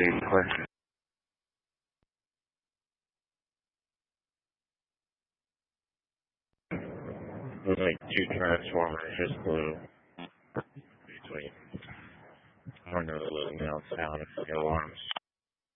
a question. Like two transformers just flew between, I don't know the little nail sound, if the alarms